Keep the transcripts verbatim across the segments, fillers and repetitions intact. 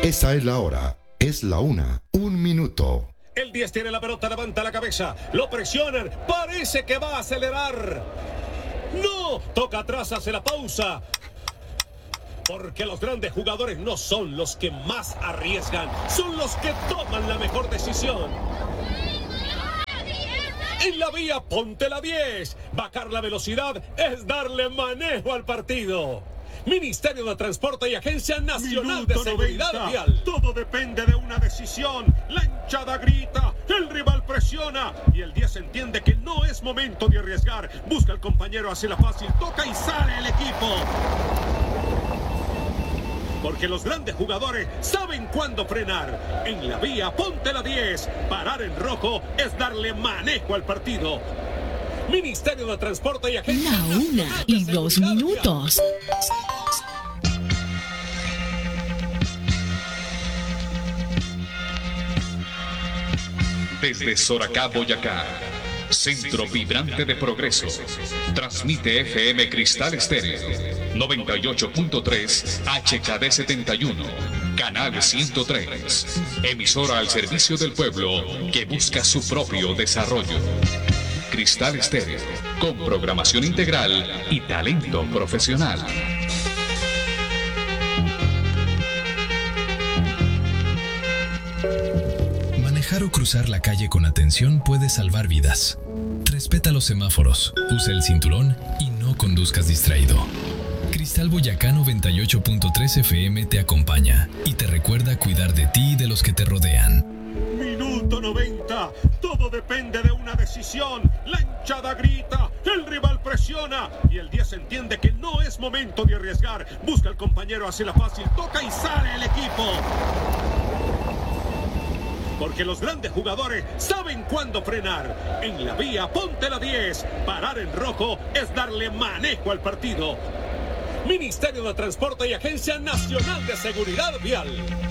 Esa es la hora. Es la una. Un minuto. El diez tiene la pelota, levanta la cabeza. Lo presionan. Parece que va a acelerar. ¡No! Toca atrás, hace la pausa. Porque los grandes jugadores no son los que más arriesgan. Son los que toman la mejor decisión. En la vía, ponte la diez. Bajar la velocidad es darle manejo al partido. Ministerio de Transporte y Agencia Nacional de Seguridad Vial. Todo depende de una decisión. La hinchada grita, el rival presiona y el diez entiende que no es momento de arriesgar. Busca al compañero, hace la fácil, toca y sale el equipo. Porque los grandes jugadores saben cuándo frenar. En la vía, ponte la diez. Parar en rojo es darle manejo al partido. Ministerio de Transporte y Agencia La una y dos minutos. Desde Soracá, Boyacá, centro vibrante de progreso, transmite F M Cristal Estéreo, noventa y ocho punto tres H K D setenta y uno, canal ciento tres, emisora al servicio del pueblo que busca su propio desarrollo. Cristal Estéreo, con programación integral y talento profesional. Manejar o cruzar la calle con atención puede salvar vidas. Respeta los semáforos, usa el cinturón y no conduzcas distraído. Cristal Boyacá noventa y ocho punto tres F M te acompaña y te recuerda cuidar de ti y de los que te rodean. Minuto noventa. Todo depende de una decisión. La hinchada grita, el rival presiona y el diez entiende que no es momento de arriesgar. Busca al compañero, hace la fácil, toca y sale el equipo. Porque los grandes jugadores saben cuándo frenar. En la vía, ponte la diez. Parar en rojo es darle manejo al partido. Ministerio de Transporte y Agencia Nacional de Seguridad Vial.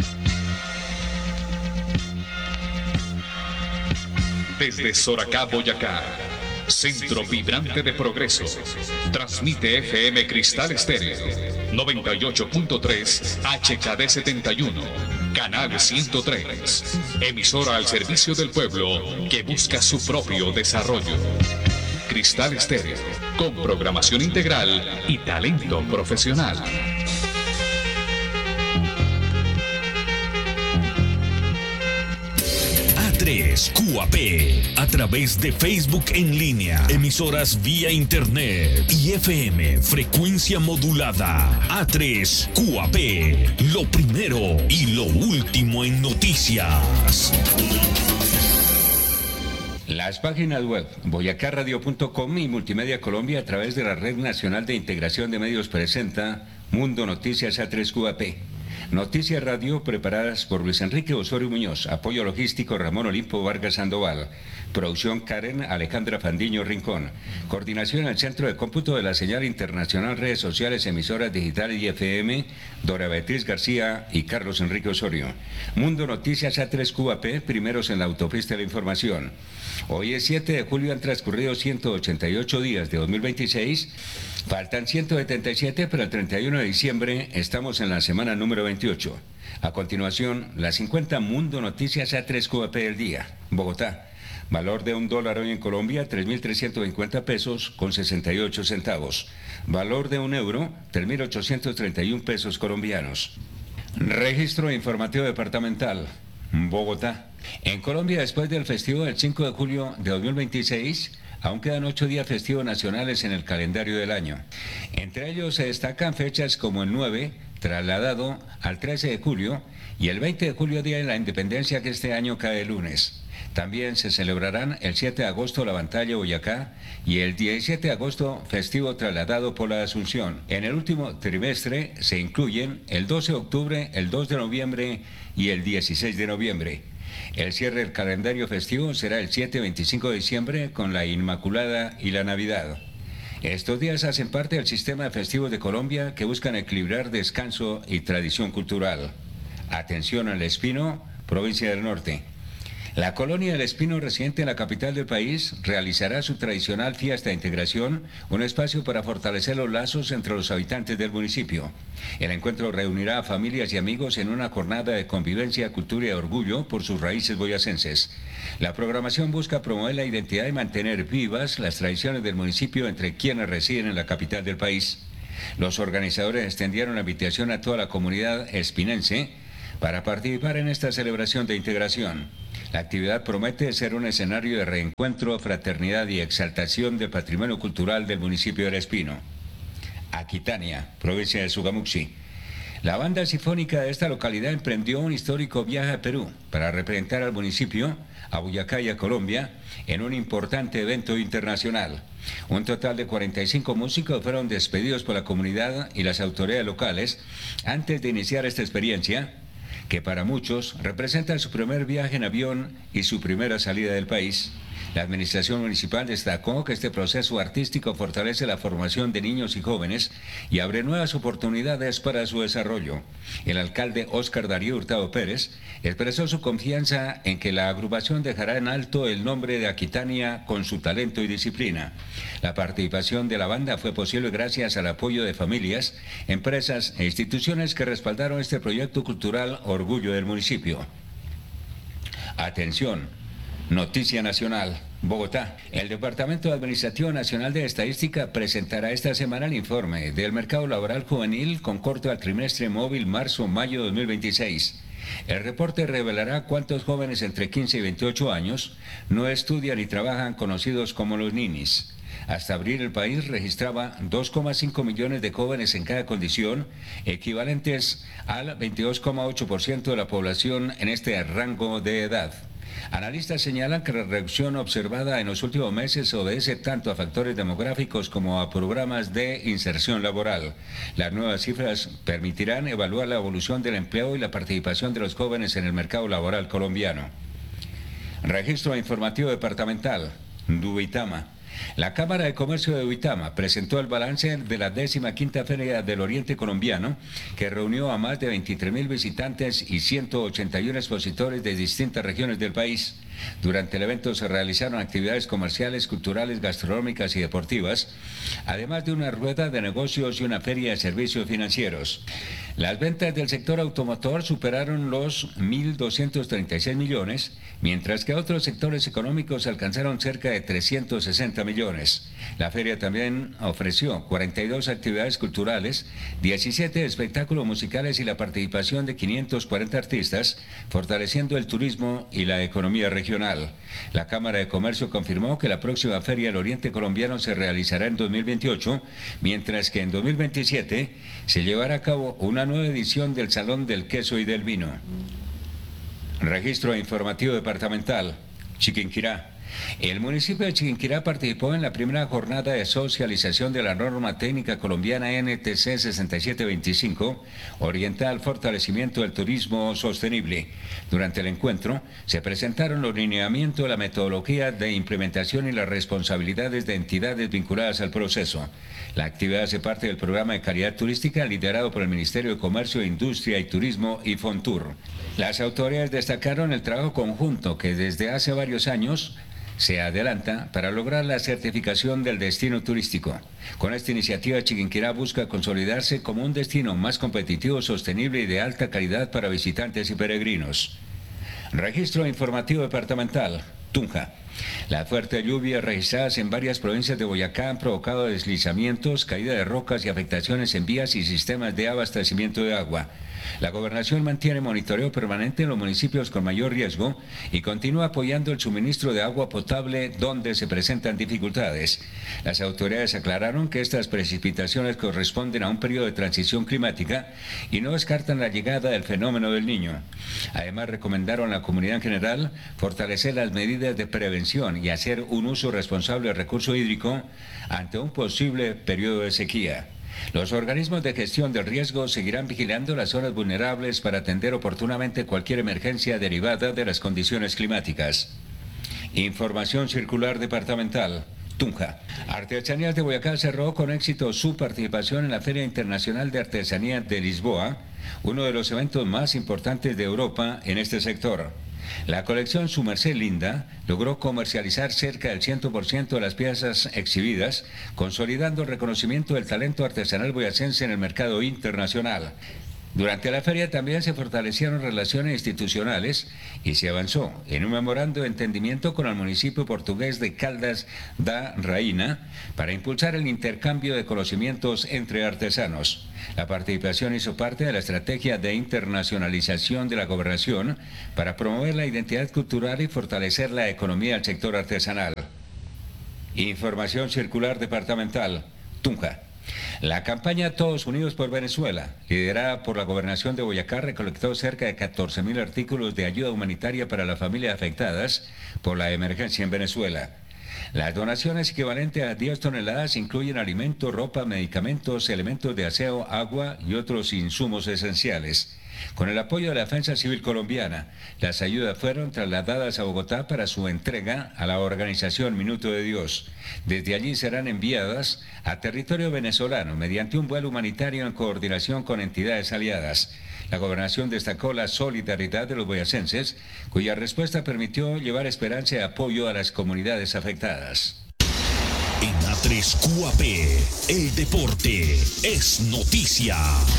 Desde Soracá, Boyacá, centro vibrante de progreso, transmite F M Cristal Estéreo, noventa y ocho punto tres H K D setenta y uno, canal ciento tres, emisora al servicio del pueblo que busca su propio desarrollo. Cristal Estéreo, con programación integral y talento profesional. A tres Q A P, a través de Facebook en línea, emisoras vía internet y F M, frecuencia modulada. A tres Q A P, lo primero y lo último en noticias. Las páginas web boyacá radio punto com y Multimedia Colombia a través de la Red Nacional de Integración de Medios presenta Mundo Noticias A tres Q A P. Noticias Radio preparadas por Luis Enrique Osorio Muñoz, apoyo logístico Ramón Olimpo Vargas Sandoval, producción Karen Alejandra Fandiño Rincón, coordinación al Centro de Cómputo de la Señal Internacional, redes sociales, emisoras digitales y F M, Dora Beatriz García y Carlos Enrique Osorio. Mundo Noticias A tres Q A P, primeros en la autopista de la información. Hoy es siete de julio, han transcurrido ciento ochenta y ocho días de dos mil veintiséis, faltan ciento setenta y siete para el treinta y uno de diciembre, estamos en la semana número veintiocho. A continuación, las cincuenta Mundo Noticias A tres Q A P del día. Bogotá, valor de un dólar hoy en Colombia, tres mil trescientos cincuenta pesos con sesenta y ocho centavos. Valor de un euro, tres mil ochocientos treinta y un pesos colombianos. Registro informativo departamental. Bogotá. En Colombia, después del festivo del cinco de julio de dos mil veintiséis, aún quedan ocho días festivos nacionales en el calendario del año. Entre ellos se destacan fechas como el nueve, trasladado al trece de julio, y el veinte de julio, Día de la Independencia, que este año cae el lunes. También se celebrarán el siete de agosto la Batalla Boyacá y el diecisiete de agosto festivo trasladado por la Asunción. En el último trimestre se incluyen el doce de octubre, el dos de noviembre y el dieciséis de noviembre. El cierre del calendario festivo será el siete y veinticinco de diciembre con la Inmaculada y la Navidad. Estos días hacen parte del sistema de festivos de Colombia que buscan equilibrar descanso y tradición cultural. Atención al Espino, provincia del Norte. La colonia del Espino, residente en la capital del país, realizará su tradicional fiesta de integración, un espacio para fortalecer los lazos entre los habitantes del municipio. El encuentro reunirá a familias y amigos en una jornada de convivencia, cultura y orgullo por sus raíces boyacenses. La programación busca promover la identidad y mantener vivas las tradiciones del municipio entre quienes residen en la capital del país. Los organizadores extendieron la invitación a toda la comunidad espinense para participar en esta celebración de integración. La actividad promete ser un escenario de reencuentro, fraternidad y exaltación del patrimonio cultural del municipio del Espino. Aquitania, provincia de Sogamuxi. La banda sinfónica de esta localidad emprendió un histórico viaje a Perú para representar al municipio, a Boyacá y a Colombia en un importante evento internacional. Un total de cuarenta y cinco músicos fueron despedidos por la comunidad y las autoridades locales antes de iniciar esta experiencia, que para muchos representa su primer viaje en avión y su primera salida del país. La administración municipal destacó que este proceso artístico fortalece la formación de niños y jóvenes y abre nuevas oportunidades para su desarrollo. El alcalde Óscar Darío Hurtado Pérez expresó su confianza en que la agrupación dejará en alto el nombre de Aquitania con su talento y disciplina. La participación de la banda fue posible gracias al apoyo de familias, empresas e instituciones que respaldaron este proyecto cultural orgullo del municipio. Atención. Noticia Nacional, Bogotá. El Departamento Administrativo Nacional de Estadística presentará esta semana el informe del mercado laboral juvenil con corte al trimestre móvil marzo-mayo dos mil veintiséis. El reporte revelará cuántos jóvenes entre quince y veintiocho años no estudian y trabajan, conocidos como los ninis. Hasta abril el país registraba dos coma cinco millones de jóvenes en cada condición, equivalentes al veintidós coma ocho por ciento de la población en este rango de edad. Analistas señalan que la reducción observada en los últimos meses obedece tanto a factores demográficos como a programas de inserción laboral. Las nuevas cifras permitirán evaluar la evolución del empleo y la participación de los jóvenes en el mercado laboral colombiano. Registro informativo departamental, Duitama. La Cámara de Comercio de Uitama presentó el balance de la décima quinta Feria del Oriente Colombiano, que reunió a más de veintitrés mil visitantes y ciento ochenta y uno expositores de distintas regiones del país. Durante el evento se realizaron actividades comerciales, culturales, gastronómicas y deportivas, además de una rueda de negocios y una feria de servicios financieros. Las ventas del sector automotor superaron los mil doscientos treinta y seis millones, mientras que otros sectores económicos alcanzaron cerca de trescientos sesenta millones. La feria también ofreció cuarenta y dos actividades culturales, diecisiete espectáculos musicales y la participación de quinientos cuarenta artistas, fortaleciendo el turismo y la economía regional. La Cámara de Comercio confirmó que la próxima Feria del Oriente Colombiano se realizará en dos mil veintiocho, mientras que en dos mil veintisiete se llevará a cabo una nueva edición del Salón del Queso y del Vino. Registro informativo departamental, Chiquinquirá. El municipio de Chiquinquirá participó en la primera jornada de socialización de la norma técnica colombiana N T C sesenta y siete veinticinco, orientada al fortalecimiento del turismo sostenible. Durante el encuentro se presentaron los lineamientos, la metodología de implementación y las responsabilidades de entidades vinculadas al proceso. La actividad hace parte del programa de calidad turística liderado por el Ministerio de Comercio, Industria y Turismo y Fontur. Las autoridades destacaron el trabajo conjunto que desde hace varios años se adelanta para lograr la certificación del destino turístico. Con esta iniciativa, Chiquinquirá busca consolidarse como un destino más competitivo, sostenible y de alta calidad para visitantes y peregrinos. Registro informativo departamental, Tunja. Las fuertes lluvias registradas en varias provincias de Boyacá han provocado deslizamientos, caída de rocas y afectaciones en vías y sistemas de abastecimiento de agua. La gobernación mantiene monitoreo permanente en los municipios con mayor riesgo y continúa apoyando el suministro de agua potable donde se presentan dificultades. Las autoridades aclararon que estas precipitaciones corresponden a un periodo de transición climática y no descartan la llegada del fenómeno del Niño. Además, recomendaron a la comunidad en general fortalecer las medidas de prevención y hacer un uso responsable del recurso hídrico ante un posible periodo de sequía. Los organismos de gestión del riesgo seguirán vigilando las zonas vulnerables para atender oportunamente cualquier emergencia derivada de las condiciones climáticas. Información circular departamental, Tunja. Artesanías de Boyacá cerró con éxito su participación en la Feria Internacional de Artesanía de Lisboa, uno de los eventos más importantes de Europa en este sector. La colección Su Merced Linda logró comercializar cerca del cien por ciento de las piezas exhibidas, consolidando el reconocimiento del talento artesanal boyacense en el mercado internacional. Durante la feria también se fortalecieron relaciones institucionales y se avanzó en un memorando de entendimiento con el municipio portugués de Caldas da Rainha para impulsar el intercambio de conocimientos entre artesanos. La participación hizo parte de la estrategia de internacionalización de la gobernación para promover la identidad cultural y fortalecer la economía del sector artesanal. Información circular departamental, Tunja. La campaña Todos Unidos por Venezuela, liderada por la Gobernación de Boyacá, recolectó cerca de catorce mil artículos de ayuda humanitaria para las familias afectadas por la emergencia en Venezuela. Las donaciones equivalentes a diez toneladas incluyen alimentos, ropa, medicamentos, elementos de aseo, agua y otros insumos esenciales. Con el apoyo de la Defensa Civil Colombiana, las ayudas fueron trasladadas a Bogotá para su entrega a la organización Minuto de Dios. Desde allí serán enviadas a territorio venezolano mediante un vuelo humanitario en coordinación con entidades aliadas. La gobernación destacó la solidaridad de los boyacenses, cuya respuesta permitió llevar esperanza y apoyo a las comunidades afectadas. En A tres Q A P, el deporte es noticia.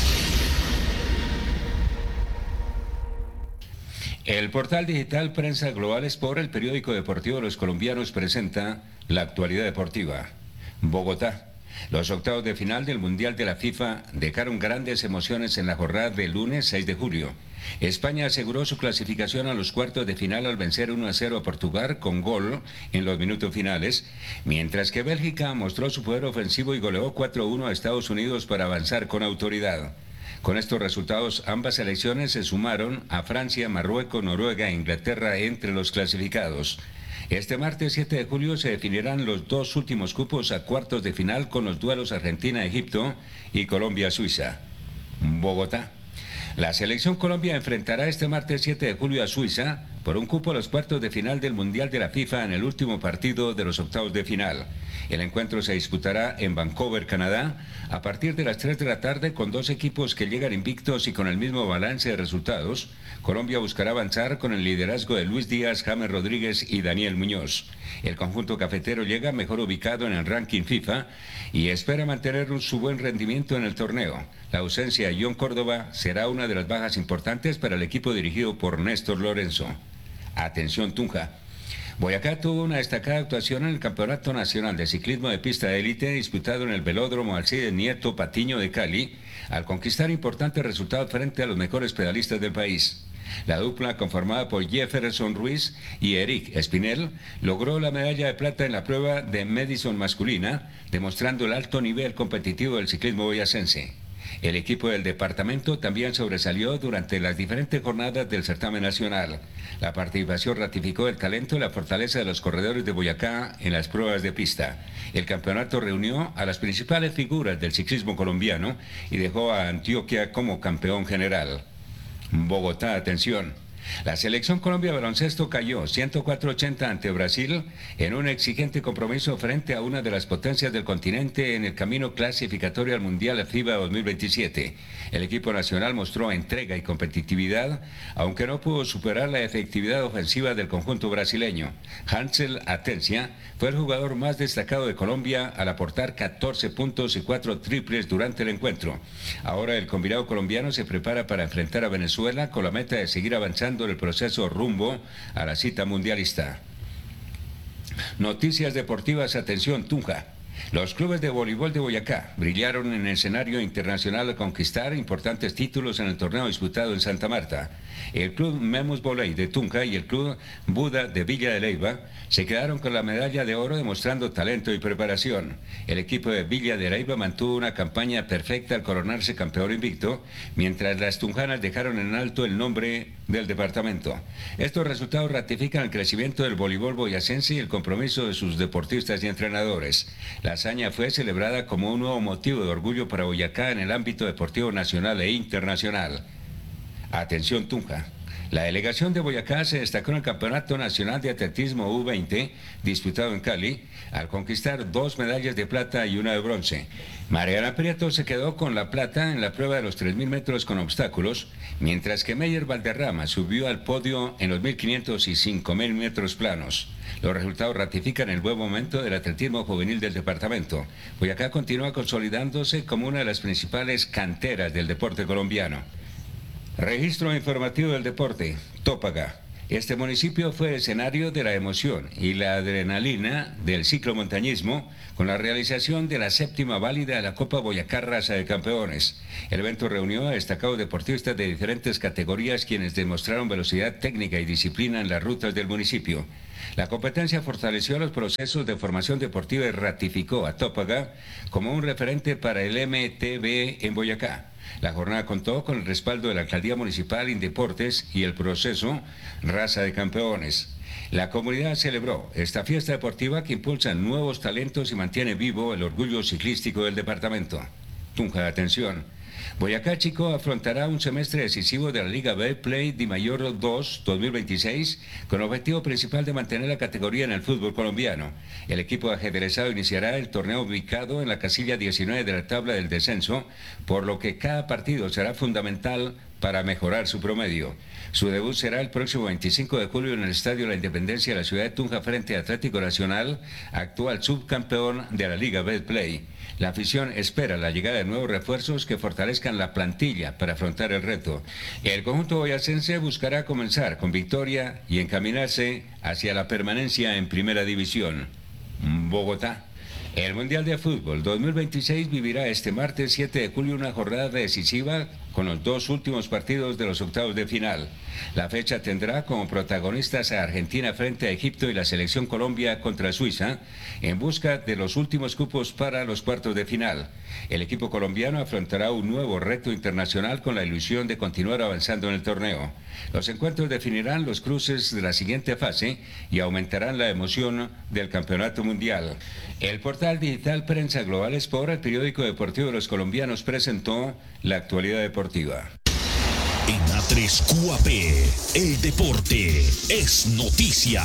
El portal digital Prensa Global Sport, el periódico deportivo de los colombianos, presenta la actualidad deportiva. Bogotá. Los octavos de final del Mundial de la FIFA dejaron grandes emociones en la jornada del lunes seis de julio. España aseguró su clasificación a los cuartos de final al vencer uno a cero a Portugal con gol en los minutos finales, mientras que Bélgica mostró su poder ofensivo y goleó cuatro a uno a Estados Unidos para avanzar con autoridad. Con estos resultados, ambas selecciones se sumaron a Francia, Marruecos, Noruega e Inglaterra entre los clasificados. Este martes siete de julio se definirán los dos últimos cupos a cuartos de final con los duelos Argentina-Egipto y Colombia-Suiza. Bogotá. La selección Colombia enfrentará este martes siete de julio a Suiza por un cupo a los cuartos de final del Mundial de la FIFA en el último partido de los octavos de final. El encuentro se disputará en Vancouver, Canadá, a partir de las tres de la tarde con dos equipos que llegan invictos y con el mismo balance de resultados. Colombia buscará avanzar con el liderazgo de Luis Díaz, James Rodríguez y Daniel Muñoz. El conjunto cafetero llega mejor ubicado en el ranking FIFA y espera mantener su buen rendimiento en el torneo. La ausencia de John Córdoba será una de las bajas importantes para el equipo dirigido por Néstor Lorenzo. Atención Tunja. Boyacá tuvo una destacada actuación en el Campeonato Nacional de Ciclismo de Pista de Élite disputado en el Velódromo Alcides Nieto Patiño de Cali, al conquistar importantes resultados frente a los mejores pedalistas del país. La dupla, conformada por Jefferson Ruiz y Eric Espinel, logró la medalla de plata en la prueba de Madison masculina, demostrando el alto nivel competitivo del ciclismo boyacense. El equipo del departamento también sobresalió durante las diferentes jornadas del certamen nacional. La participación ratificó el talento y la fortaleza de los corredores de Boyacá en las pruebas de pista. El campeonato reunió a las principales figuras del ciclismo colombiano y dejó a Antioquia como campeón general. Bogotá, atención. La selección Colombia de baloncesto cayó ciento cuatro a ochenta ante Brasil en un exigente compromiso frente a una de las potencias del continente en el camino clasificatorio al Mundial FIBA dos mil veintisiete. El equipo nacional mostró entrega y competitividad, aunque no pudo superar la efectividad ofensiva del conjunto brasileño. Hansel Atencia fue el jugador más destacado de Colombia al aportar catorce puntos y cuatro triples durante el encuentro. Ahora el combinado colombiano se prepara para enfrentar a Venezuela con la meta de seguir avanzando el proceso rumbo a la cita mundialista. Noticias deportivas, atención Tunja. Los clubes de voleibol de Boyacá brillaron en el escenario internacional al conquistar importantes títulos en el torneo disputado en Santa Marta. El club Memus Voley de Tunja y el club Buda de Villa de Leyva se quedaron con la medalla de oro demostrando talento y preparación. El equipo de Villa de Leyva mantuvo una campaña perfecta al coronarse campeón invicto, mientras las tunjanas dejaron en alto el nombre del departamento. Estos resultados ratifican el crecimiento del voleibol boyacense y el compromiso de sus deportistas y entrenadores. La hazaña fue celebrada como un nuevo motivo de orgullo para Boyacá en el ámbito deportivo nacional e internacional. Atención Tunja. La delegación de Boyacá se destacó en el Campeonato Nacional de Atletismo U veinte, disputado en Cali, al conquistar dos medallas de plata y una de bronce. Mariana Prieto se quedó con la plata en la prueba de los tres mil metros con obstáculos, mientras que Meyer Valderrama subió al podio en los mil quinientos y cinco mil metros planos. Los resultados ratifican el buen momento del atletismo juvenil del departamento. Boyacá continúa consolidándose como una de las principales canteras del deporte colombiano. Registro informativo del deporte, Tópaga. Este municipio fue escenario de la emoción y la adrenalina del ciclomontañismo con la realización de la séptima válida de la Copa Boyacá Raza de Campeones. El evento reunió a destacados deportistas de diferentes categorías quienes demostraron velocidad técnica y disciplina en las rutas del municipio. La competencia fortaleció los procesos de formación deportiva y ratificó a Tópaga como un referente para el M T B en Boyacá. La jornada contó con el respaldo de la Alcaldía Municipal Indeportes y el proceso Raza de Campeones. La comunidad celebró esta fiesta deportiva que impulsa nuevos talentos y mantiene vivo el orgullo ciclístico del departamento. Tunja, atención. Boyacá Chico afrontará un semestre decisivo de la Liga Betplay Di Mayor dos dos mil veintiséis con objetivo principal de mantener la categoría en el fútbol colombiano. El equipo ajedrezado iniciará el torneo ubicado en la casilla diecinueve de la tabla del descenso, por lo que cada partido será fundamental para mejorar su promedio. Su debut será el próximo veinticinco de julio en el Estadio La Independencia de la ciudad de Tunja frente a Atlético Nacional, actual subcampeón de la Liga Betplay. La afición espera la llegada de nuevos refuerzos que fortalezcan la plantilla para afrontar el reto. El conjunto boyacense buscará comenzar con victoria y encaminarse hacia la permanencia en Primera División. Bogotá. El Mundial de Fútbol dos mil veintiséis vivirá este martes siete de julio una jornada decisiva con los dos últimos partidos de los octavos de final. La fecha tendrá como protagonistas a Argentina frente a Egipto y la selección Colombia contra Suiza en busca de los últimos cupos para los cuartos de final. El equipo colombiano afrontará un nuevo reto internacional con la ilusión de continuar avanzando en el torneo. Los encuentros definirán los cruces de la siguiente fase y aumentarán la emoción del campeonato mundial. El portal digital Prensa Global Sport, el periódico deportivo de los colombianos, presentó la actualidad deportiva. En A tres Q A P, el deporte es noticia.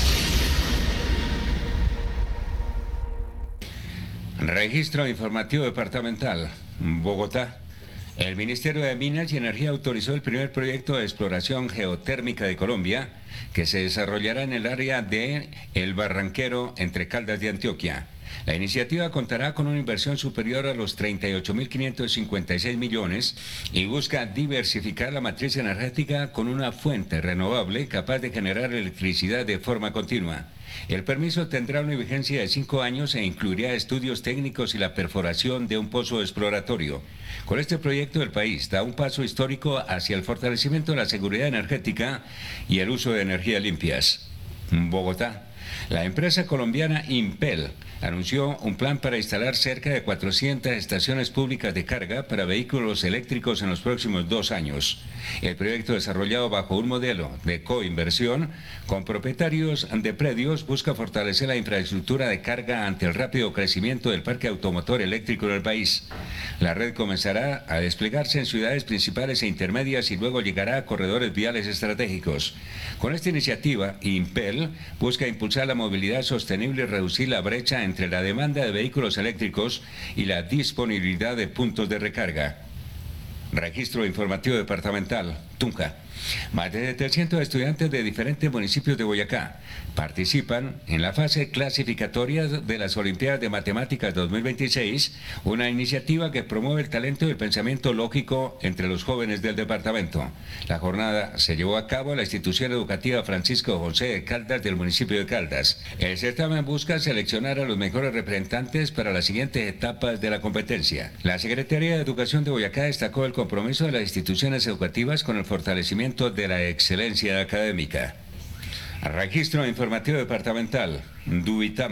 Registro informativo departamental, Bogotá. El Ministerio de Minas y Energía autorizó el primer proyecto de exploración geotérmica de Colombia que se desarrollará en el área de El Barranquero entre Caldas de Antioquia. La iniciativa contará con una inversión superior a los treinta y ocho mil quinientos cincuenta y seis millones y busca diversificar la matriz energética con una fuente renovable capaz de generar electricidad de forma continua. El permiso tendrá una vigencia de cinco años e incluirá estudios técnicos y la perforación de un pozo exploratorio. Con este proyecto el país da un paso histórico hacia el fortalecimiento de la seguridad energética y el uso de energías limpias. Bogotá. La empresa colombiana Impel anunció un plan para instalar cerca de cuatrocientas estaciones públicas de carga para vehículos eléctricos en los próximos dos años. El proyecto, desarrollado bajo un modelo de coinversión con propietarios de predios, busca fortalecer la infraestructura de carga ante el rápido crecimiento del parque automotor eléctrico del país. La red comenzará a desplegarse en ciudades principales e intermedias y luego llegará a corredores viales estratégicos. Con esta iniciativa, Impel busca impulsar la movilidad sostenible y reducir la brecha entre la demanda de vehículos eléctricos y la disponibilidad de puntos de recarga. Registro informativo departamental, Tunja. Más de trescientos estudiantes de diferentes municipios de Boyacá participan en la fase clasificatoria de las Olimpiadas de Matemáticas dos mil veintiséis, una iniciativa que promueve el talento y el pensamiento lógico entre los jóvenes del departamento. La jornada se llevó a cabo en la institución educativa Francisco José de Caldas del municipio de Caldas. El certamen busca seleccionar a los mejores representantes para las siguientes etapas de la competencia. La Secretaría de Educación de Boyacá destacó el compromiso de las instituciones educativas con el fortalecimiento de la excelencia académica. Registro informativo departamental, Duitama.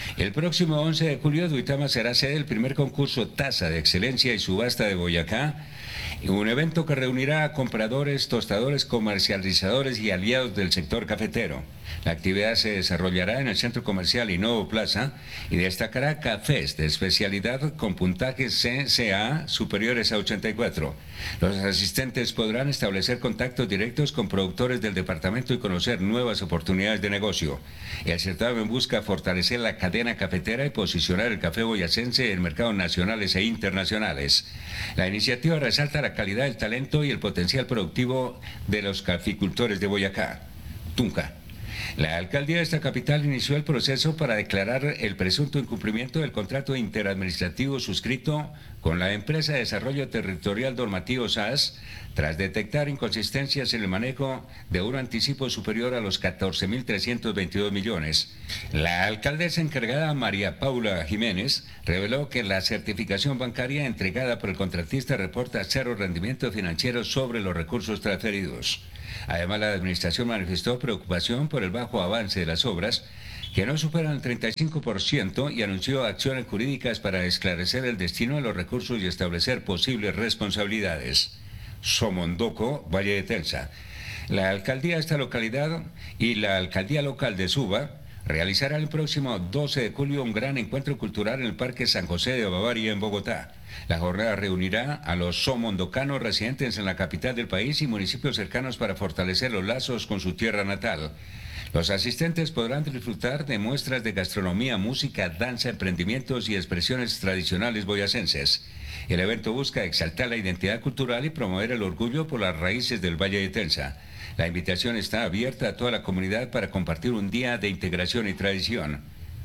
El próximo once de julio, Duitama será sede del primer concurso Taza de Excelencia y Subasta de Boyacá, un evento que reunirá a compradores, tostadores, comercializadores y aliados del sector cafetero. La actividad se desarrollará en el Centro Comercial Innovo Plaza y destacará cafés de especialidad con puntajes C C A superiores a ochenta y cuatro. Los asistentes podrán establecer contactos directos con productores del departamento y conocer nuevas oportunidades de negocio. El certamen busca fortalecer la cadena cafetera y posicionar el café boyacense en mercados nacionales e internacionales. La iniciativa resalta la calidad del talento y el potencial productivo de los caficultores de Boyacá. Tunja. La alcaldía de esta capital inició el proceso para declarar el presunto incumplimiento del contrato interadministrativo suscrito con la empresa de desarrollo territorial normativo S A S, tras detectar inconsistencias en el manejo de un anticipo superior a los catorce mil trescientos veintidós millones. La alcaldesa encargada, María Paula Jiménez, reveló que la certificación bancaria entregada por el contratista reporta cero rendimiento financiero sobre los recursos transferidos. Además, la administración manifestó preocupación por el bajo avance de las obras, que no superan el treinta y cinco por ciento, y anunció acciones jurídicas para esclarecer el destino de los recursos y establecer posibles responsabilidades. Somondoco, Valle de Tensa. La alcaldía de esta localidad y la alcaldía local de Suba realizará el próximo doce de julio un gran encuentro cultural en el Parque San José de Bavaria en Bogotá. La jornada reunirá a los somondocanos residentes en la capital del país y municipios cercanos para fortalecer los lazos con su tierra natal. Los asistentes podrán disfrutar de muestras de gastronomía, música, danza, emprendimientos y expresiones tradicionales boyacenses. El evento busca exaltar la identidad cultural y promover el orgullo por las raíces del Valle de Tensa. La invitación está abierta a toda la comunidad para compartir un día de integración y tradición.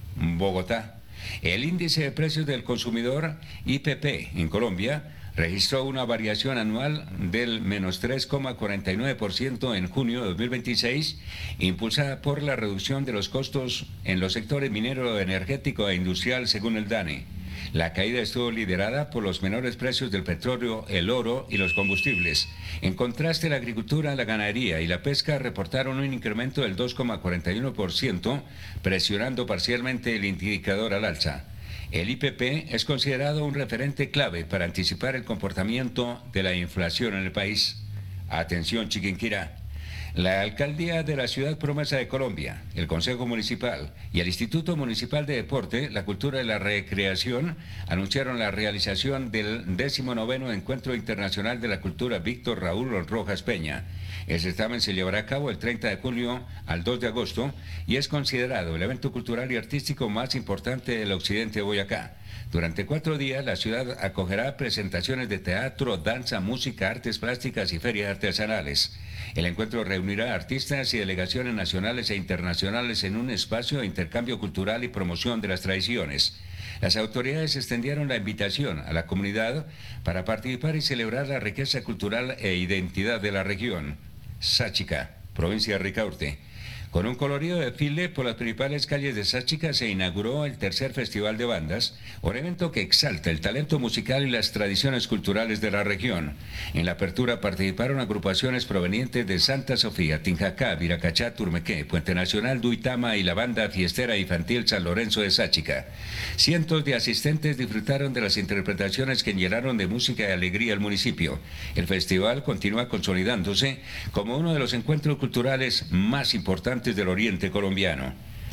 Bogotá. El índice de precios del consumidor, I P P, en Colombia, registró una variación anual del menos tres coma cuarenta y nueve por ciento en junio de dos mil veintiséis, impulsada por la reducción de los costos en los sectores minero, energético e industrial, según el DANE. La caída estuvo liderada por los menores precios del petróleo, el oro y los combustibles. En contraste, la agricultura, la ganadería y la pesca reportaron un incremento del dos coma cuarenta y uno por ciento, presionando parcialmente el indicador al alza. El I P P es considerado un referente clave para anticipar el comportamiento de la inflación en el país. Atención, Chiquinquirá. La Alcaldía de la Ciudad Promesa de Colombia, el Consejo Municipal y el Instituto Municipal de Deporte, la Cultura y la Recreación anunciaron la realización del décimo noveno Encuentro Internacional de la Cultura Víctor Raúl Rojas Peña. El certamen se llevará a cabo el treinta de julio al dos de agosto y es considerado el evento cultural y artístico más importante del occidente de Boyacá. Durante cuatro días, la ciudad acogerá presentaciones de teatro, danza, música, artes plásticas y ferias artesanales. El encuentro reunirá artistas y delegaciones nacionales e internacionales en un espacio de intercambio cultural y promoción de las tradiciones. Las autoridades extendieron la invitación a la comunidad para participar y celebrar la riqueza cultural e identidad de la región. Sáchica, provincia de Ricaurte. Con un colorido desfile por las principales calles de Sáchica se inauguró el tercer Festival de Bandas, un evento que exalta el talento musical y las tradiciones culturales de la región. En la apertura participaron agrupaciones provenientes de Santa Sofía, Tinjacá, Viracachá, Turmequé, Puente Nacional, Duitama y la banda fiestera infantil San Lorenzo de Sáchica. Cientos de asistentes disfrutaron de las interpretaciones que llenaron de música y alegría al municipio. El festival continúa consolidándose como uno de los encuentros culturales más importantes del oriente colombiano.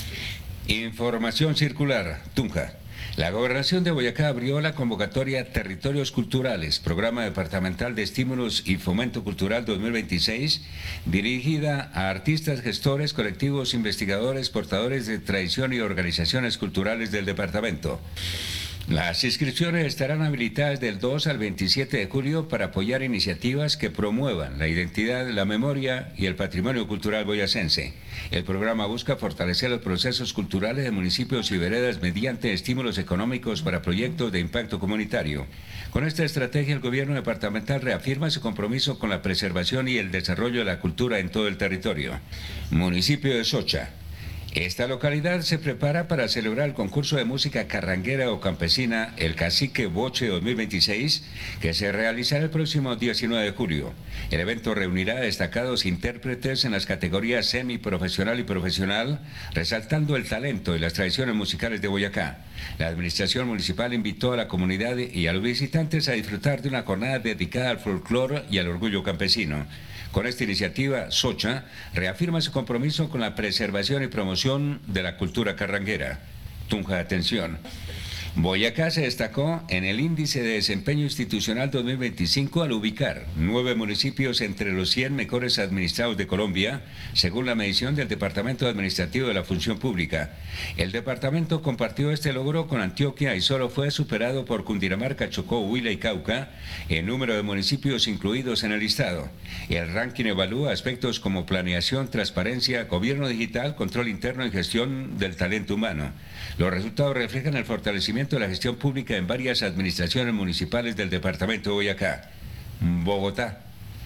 Información circular, Tunja. La Gobernación de Boyacá abrió la convocatoria Territorios Culturales, Programa Departamental de Estímulos y Fomento Cultural dos mil veintiséis, dirigida a artistas, gestores, colectivos, investigadores, portadores de tradición y organizaciones culturales del departamento. Las inscripciones estarán habilitadas del dos al veintisiete de julio para apoyar iniciativas que promuevan la identidad, la memoria y el patrimonio cultural boyacense. El programa busca fortalecer los procesos culturales de municipios y veredas mediante estímulos económicos para proyectos de impacto comunitario. Con esta estrategia, el gobierno departamental reafirma su compromiso con la preservación y el desarrollo de la cultura en todo el territorio. Municipio de Socha. Esta localidad se prepara para celebrar el concurso de música carranguera o campesina El Cacique Boche dos mil veintiséis, que se realizará el próximo diecinueve de julio. El evento reunirá a destacados intérpretes en las categorías semiprofesional y profesional, resaltando el talento y las tradiciones musicales de Boyacá. La administración municipal invitó a la comunidad y a los visitantes a disfrutar de una jornada dedicada al folclore y al orgullo campesino. Con esta iniciativa, Socha reafirma su compromiso con la preservación y promoción de la cultura carranguera. Tunja, atención. Boyacá se destacó en el Índice de Desempeño Institucional dos mil veinticinco al ubicar nueve municipios entre los cien mejores administrados de Colombia, según la medición del Departamento Administrativo de la Función Pública. El departamento compartió este logro con Antioquia y solo fue superado por Cundinamarca, Chocó, Huila y Cauca en número de municipios incluidos en el listado. El ranking evalúa aspectos como planeación, transparencia, gobierno digital, control interno y gestión del talento humano. Los resultados reflejan el fortalecimiento de la gestión pública en varias administraciones municipales del departamento de Boyacá. Bogotá.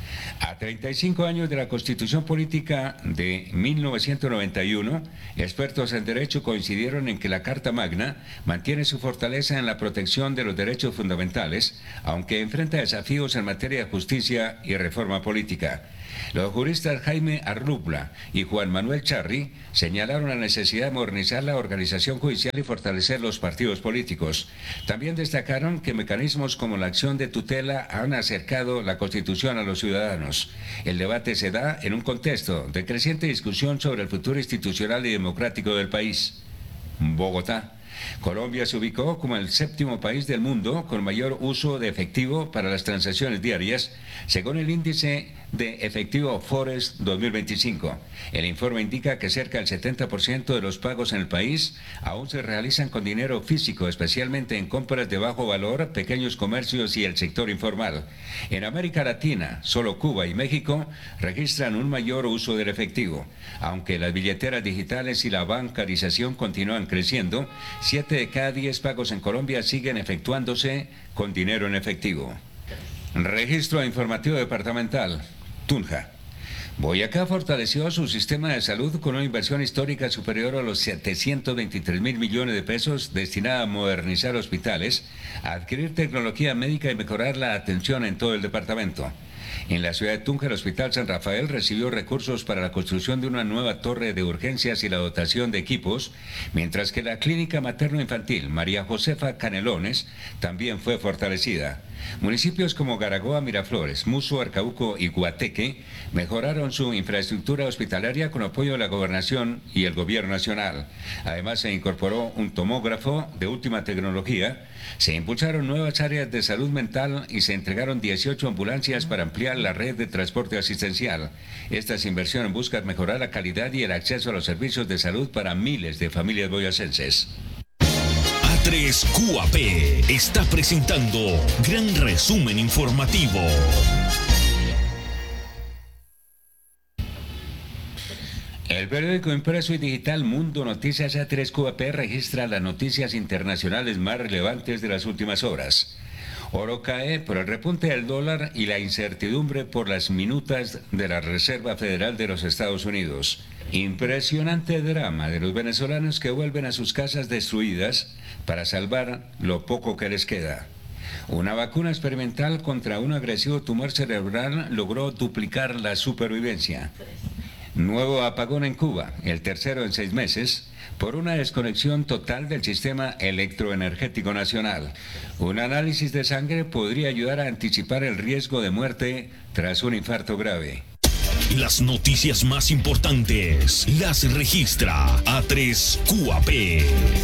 A treinta y cinco años de la Constitución Política de mil novecientos noventa y uno, expertos en derecho coincidieron en que la Carta Magna mantiene su fortaleza en la protección de los derechos fundamentales, aunque enfrenta desafíos en materia de justicia y reforma política. Los juristas Jaime Arrubla y Juan Manuel Charri señalaron la necesidad de modernizar la organización judicial y fortalecer los partidos políticos. También destacaron que mecanismos como la acción de tutela han acercado la Constitución a los ciudadanos. El debate se da en un contexto de creciente discusión sobre el futuro institucional y democrático del país. Bogotá. Colombia se ubicó como el séptimo país del mundo con mayor uso de efectivo para las transacciones diarias, según el índice de efectivo Forex dos mil veinticinco. El informe indica que cerca del setenta por ciento de los pagos en el país aún se realizan con dinero físico, especialmente en compras de bajo valor, pequeños comercios y el sector informal. En América Latina, solo Cuba y México registran un mayor uso del efectivo. Aunque las billeteras digitales y la bancarización continúan creciendo, siete de cada diez pagos en Colombia siguen efectuándose con dinero en efectivo. Registro informativo departamental. Tunja. Boyacá fortaleció su sistema de salud con una inversión histórica superior a los setecientos veintitrés mil millones de pesos destinada a modernizar hospitales, a adquirir tecnología médica y mejorar la atención en todo el departamento. En la ciudad de Tunja, el Hospital San Rafael recibió recursos para la construcción de una nueva torre de urgencias y la dotación de equipos, mientras que la clínica materno-infantil María Josefa Canelones también fue fortalecida. Municipios como Garagoa, Miraflores, Muso, Arcauco y Guateque mejoraron su infraestructura hospitalaria con apoyo de la Gobernación y el Gobierno Nacional. Además, se incorporó un tomógrafo de última tecnología, se impulsaron nuevas áreas de salud mental y se entregaron dieciocho ambulancias para ampliar la red de transporte asistencial. Estas inversiones buscan mejorar la calidad y el acceso a los servicios de salud para miles de familias boyacenses. A tres Q A P está presentando Gran Resumen Informativo. El periódico impreso y digital Mundo Noticias A tres Q A P registra las noticias internacionales más relevantes de las últimas horas. Oro cae por el repunte del dólar y la incertidumbre por las minutas de la Reserva Federal de los Estados Unidos. Impresionante drama de los venezolanos que vuelven a sus casas destruidas para salvar lo poco que les queda. Una vacuna experimental contra un agresivo tumor cerebral logró duplicar la supervivencia. Nuevo apagón en Cuba, el tercero en seis meses, por una desconexión total del sistema electroenergético nacional. Un análisis de sangre podría ayudar a anticipar el riesgo de muerte tras un infarto grave. Las noticias más importantes las registra A tres Q A P.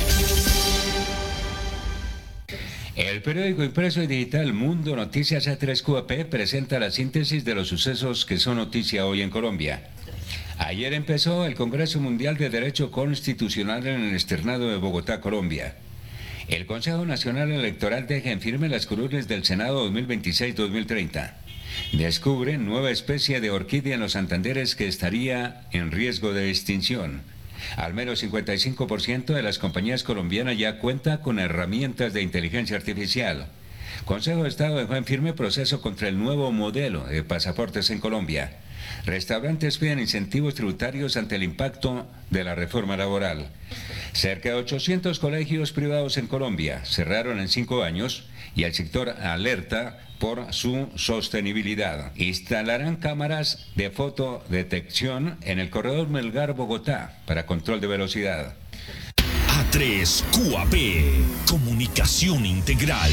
El periódico impreso y digital Mundo Noticias A tres Q A P presenta la síntesis de los sucesos que son noticia hoy en Colombia. Ayer empezó el Congreso Mundial de Derecho Constitucional en el externado de Bogotá, Colombia. El Consejo Nacional Electoral deja en firme las curules del Senado dos mil veintiséis dos mil treinta. Descubre nueva especie de orquídea en los Santanderes que estaría en riesgo de extinción. Al menos cincuenta y cinco por ciento de las compañías colombianas ya cuenta con herramientas de inteligencia artificial. Consejo de Estado dejó en firme proceso contra el nuevo modelo de pasaportes en Colombia. Restaurantes piden incentivos tributarios ante el impacto de la reforma laboral. Cerca de ochocientos colegios privados en Colombia cerraron en cinco años y el sector alerta por su sostenibilidad. Instalarán cámaras de fotodetección en el corredor Melgar-Bogotá para control de velocidad. A tres Q A P, comunicación integral.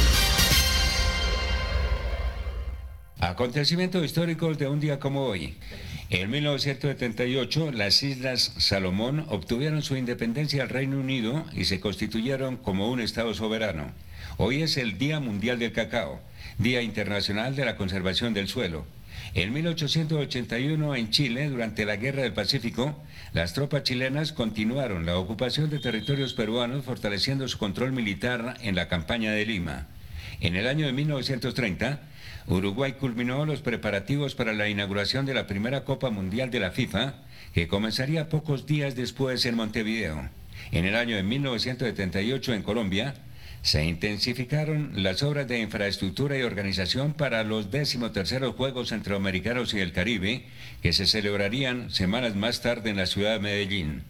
Acontecimientos históricos de un día como hoy. En mil novecientos setenta y ocho, las Islas Salomón obtuvieron su independencia del Reino Unido y se constituyeron como un Estado soberano. Hoy es el Día Mundial del Cacao, Día Internacional de la Conservación del Suelo. En mil ochocientos ochenta y uno, en Chile, durante la Guerra del Pacífico, las tropas chilenas continuaron la ocupación de territorios peruanos, fortaleciendo su control militar en la campaña de Lima. En el año de mil novecientos treinta, Uruguay culminó los preparativos para la inauguración de la primera Copa Mundial de la FIFA, que comenzaría pocos días después en Montevideo. En el año de mil novecientos setenta y ocho, en Colombia, se intensificaron las obras de infraestructura y organización para los decimoterceros Juegos Centroamericanos y del Caribe, que se celebrarían semanas más tarde en la ciudad de Medellín.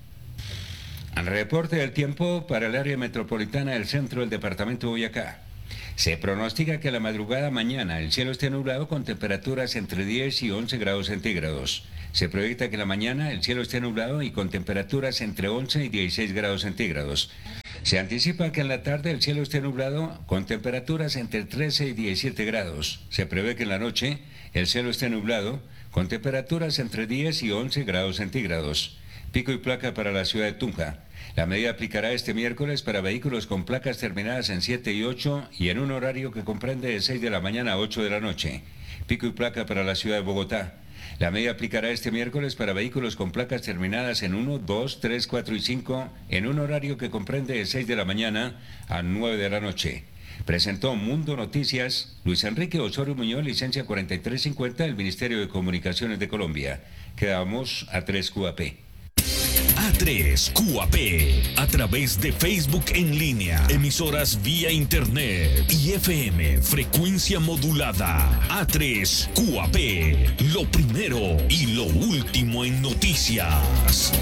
Al reporte del tiempo para el área metropolitana del centro del departamento de Boyacá. Se pronostica que la madrugada mañana el cielo esté nublado con temperaturas entre diez y once grados centígrados. Se proyecta que la mañana el cielo esté nublado y con temperaturas entre once y dieciséis grados centígrados. Se anticipa que en la tarde el cielo esté nublado con temperaturas entre trece y diecisiete grados. Se prevé que en la noche el cielo esté nublado con temperaturas entre diez y once grados centígrados. Pico y placa para la ciudad de Tunja. La medida aplicará este miércoles para vehículos con placas terminadas en siete y ocho y en un horario que comprende de seis de la mañana a ocho de la noche. Pico y placa para la ciudad de Bogotá. La medida aplicará este miércoles para vehículos con placas terminadas en uno, dos, tres, cuatro y cinco en un horario que comprende de seis de la mañana a nueve de la noche. Presentó Mundo Noticias Luis Enrique Osorio Muñoz, licencia cuarenta y tres cincuenta del Ministerio de Comunicaciones de Colombia. Quedamos a tres Q A P. A tres Q A P, a través de Facebook en línea, emisoras vía internet y F M, frecuencia modulada. A tres Q A P, lo primero y lo último en noticias.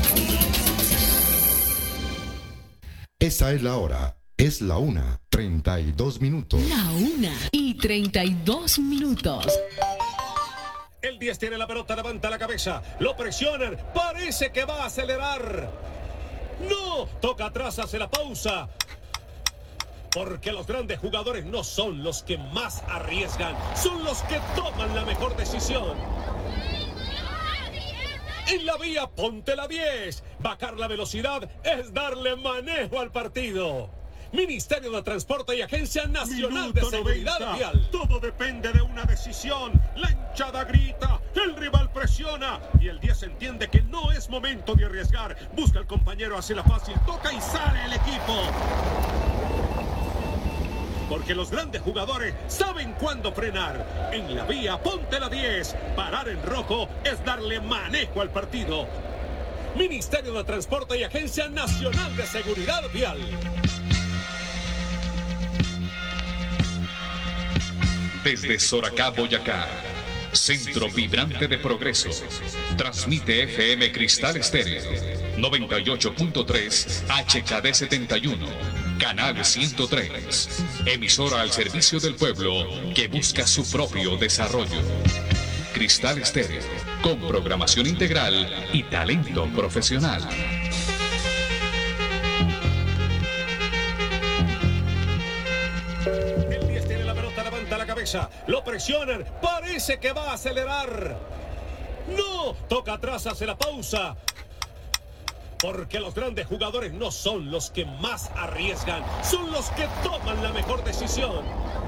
Esa es la hora. Es la una, treinta y dos minutos. La una y treinta y dos minutos. El diez tiene la pelota, levanta la cabeza, lo presionan, parece que va a acelerar. No, toca atrás, hace la pausa. Porque los grandes jugadores no son los que más arriesgan, son los que toman la mejor decisión. En la vía, ponte la diez. Bajar la velocidad es darle manejo al partido. Ministerio de Transporte y Agencia Nacional Minuto de Seguridad noventa. Vial. Todo depende de una decisión. La hinchada grita, el rival presiona y el diez entiende que no es momento de arriesgar. Busca al compañero, hace la fácil, toca y sale el equipo. Porque los grandes jugadores saben cuándo frenar. En la vía, ponte la diez. Parar en rojo es darle manejo al partido. Ministerio de Transporte y Agencia Nacional de Seguridad Vial. Desde Soracá, Boyacá, centro vibrante de progreso, transmite F M Cristal Estéreo, noventa y ocho punto tres H K D setenta y uno, canal ciento tres, emisora al servicio del pueblo que busca su propio desarrollo. Cristal Estéreo, con programación integral y talento profesional. Lo presionan, parece que va a acelerar. No, toca atrás, hace la pausa. Porque los grandes jugadores no son los que más arriesgan, son los que toman la mejor decisión.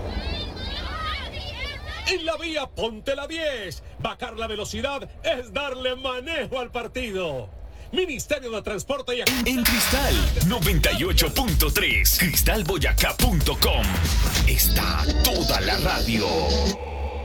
En la vía, ponte la diez. Bajar la velocidad es darle manejo al partido. Ministerio de Transporte y Agencia. En Cristal noventa y ocho punto tres, cristal boyacá punto com, está toda la radio.